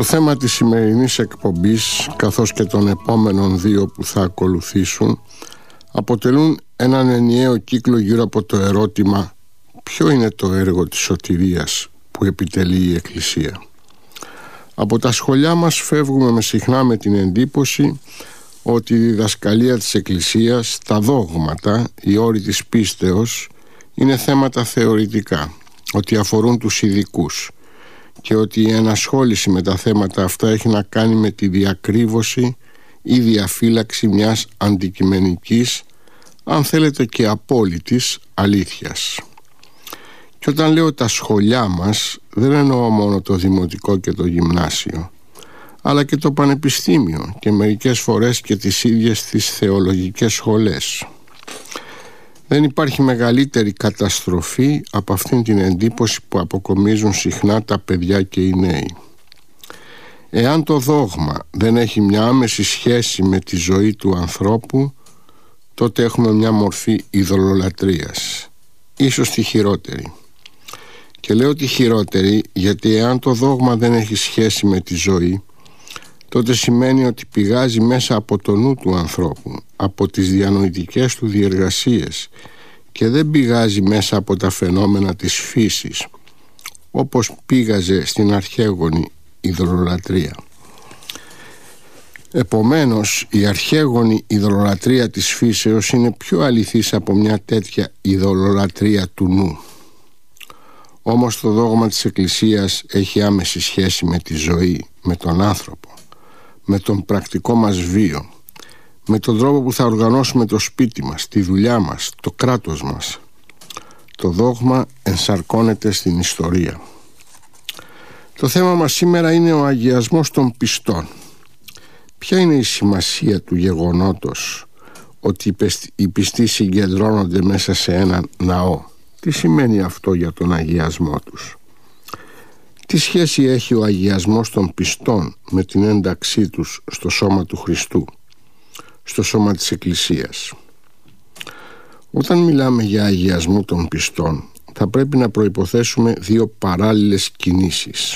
Το θέμα της σημερινής εκπομπής, καθώς και των επόμενων δύο που θα ακολουθήσουν, αποτελούν έναν ενιαίο κύκλο γύρω από το ερώτημα ποιο είναι το έργο της σωτηρίας που επιτελεί η Εκκλησία. Από τα σχολιά μας φεύγουμε συχνά με την εντύπωση ότι η διδασκαλία της Εκκλησίας, τα δόγματα, οι όροι της πίστεως είναι θέματα θεωρητικά, ότι αφορούν τους ειδικούς και ότι η ενασχόληση με τα θέματα αυτά έχει να κάνει με τη διακρύβωση ή διαφύλαξη μιας αντικειμενικής, αν θέλετε και απόλυτης αλήθειας. Και όταν λέω τα σχολιά μας, δεν εννοώ μόνο το δημοτικό και το γυμνάσιο, αλλά και το πανεπιστήμιο και μερικές φορές και τις ίδιες τις θεολογικές σχολές. Δεν υπάρχει μεγαλύτερη καταστροφή από αυτήν την εντύπωση που αποκομίζουν συχνά τα παιδιά και οι νέοι. Εάν το δόγμα δεν έχει μια άμεση σχέση με τη ζωή του ανθρώπου, τότε έχουμε μια μορφή ειδωλολατρίας, ίσως τη χειρότερη. Και λέω τη χειρότερη γιατί εάν το δόγμα δεν έχει σχέση με τη ζωή, τότε σημαίνει ότι πηγάζει μέσα από το νου του ανθρώπου, από τις διανοητικές του διεργασίες και δεν πηγάζει μέσα από τα φαινόμενα της φύσης, όπως πήγαζε στην αρχαίγονη ειδωλολατρία. Επομένως, η αρχαίγονη ειδωλολατρία της φύσεως είναι πιο αληθής από μια τέτοια ειδωλολατρία του νου. Όμως το δόγμα της Εκκλησίας έχει άμεση σχέση με τη ζωή, με τον άνθρωπο, με τον πρακτικό μας βίο, με τον τρόπο που θα οργανώσουμε το σπίτι μας, τη δουλειά μας, το κράτος μας. Το δόγμα ενσαρκώνεται στην ιστορία. Το θέμα μας σήμερα είναι ο αγιασμός των πιστών. Ποια είναι η σημασία του γεγονότος ότι οι πιστοί συγκεντρώνονται μέσα σε έναν ναό? Τι σημαίνει αυτό για τον αγιασμό τους? Τι σχέση έχει ο αγιασμός των πιστών με την ένταξή τους στο σώμα του Χριστού, στο σώμα της Εκκλησίας? Όταν μιλάμε για αγιασμό των πιστών, θα πρέπει να προϋποθέσουμε δύο παράλληλες κινήσεις.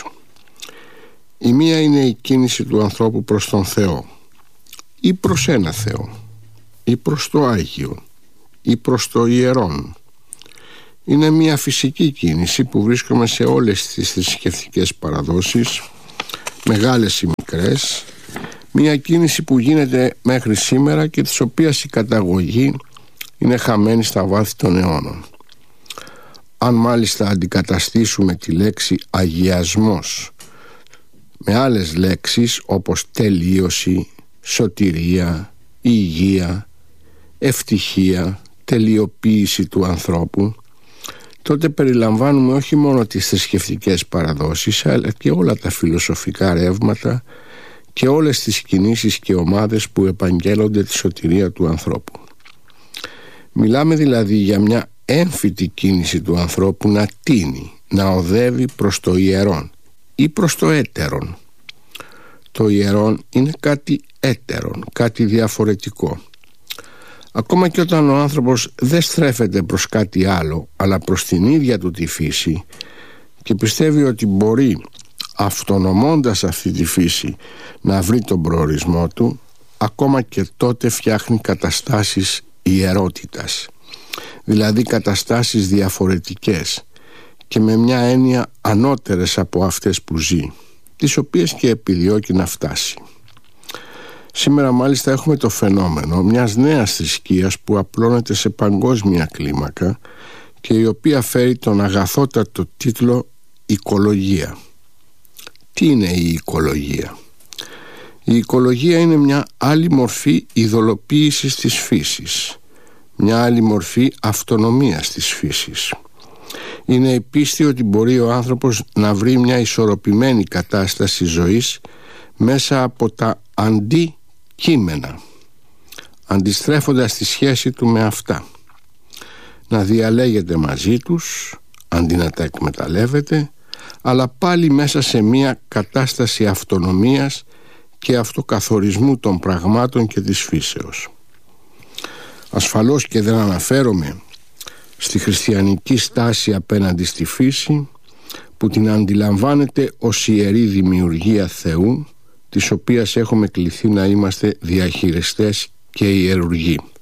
Η μία είναι η κίνηση του ανθρώπου προς τον Θεό, ή προς ένα Θεό, ή προς το Άγιο, ή προς το Ιερόν. Είναι μια φυσική κίνηση που βρίσκουμε σε όλες τις θρησκευτικές παραδόσεις, μεγάλες ή μικρές, μια κίνηση που γίνεται μέχρι σήμερα και της οποίας η καταγωγή είναι χαμένη στα βάθη των αιώνων. Αν μάλιστα αντικαταστήσουμε τη λέξη αγιασμός με άλλες λέξεις όπως τελείωση, σωτηρία, υγεία, ευτυχία, τελειοποίηση του ανθρώπου, τότε περιλαμβάνουμε όχι μόνο τις θρησκευτικές παραδόσεις, αλλά και όλα τα φιλοσοφικά ρεύματα και όλες τις κινήσεις και ομάδες που επαγγέλλονται τη σωτηρία του ανθρώπου. Μιλάμε δηλαδή για μια έμφυτη κίνηση του ανθρώπου να τίνει, να οδεύει προς το ιερόν ή προς το έτερον. Το ιερόν είναι κάτι έτερον, κάτι διαφορετικό. Ακόμα και όταν ο άνθρωπος δεν στρέφεται προς κάτι άλλο, αλλά προς την ίδια του τη φύση και πιστεύει ότι μπορεί, αυτονομώντας αυτή τη φύση, να βρει τον προορισμό του, ακόμα και τότε φτιάχνει καταστάσεις ιερότητας, δηλαδή καταστάσεις διαφορετικές και με μια έννοια ανώτερες από αυτές που ζει, τις οποίες και επιδιώκει να φτάσει. Σήμερα μάλιστα έχουμε το φαινόμενο μιας νέας θρησκείας που απλώνεται σε παγκόσμια κλίμακα και η οποία φέρει τον αγαθότατο τίτλο «Οικολογία». Τι είναι η οικολογία? Η οικολογία είναι μια άλλη μορφή ειδωλοποίησης της φύσης, μια άλλη μορφή αυτονομίας της φύσης. Είναι η πίστη ότι μπορεί ο άνθρωπος να βρει μια ισορροπημένη κατάσταση ζωής μέσα από τα αντικείμενα, αντιστρέφοντας τη σχέση του με αυτά, να διαλέγεται μαζί τους αντί να τα εκμεταλλεύεται, αλλά πάλι μέσα σε μια κατάσταση αυτονομίας και αυτοκαθορισμού των πραγμάτων και της φύσεως. Ασφαλώς και δεν αναφέρομαι στη χριστιανική στάση απέναντι στη φύση, που την αντιλαμβάνεται ως ιερή δημιουργία Θεού, της οποίας έχουμε κληθεί να είμαστε διαχειριστές και ιερουργοί.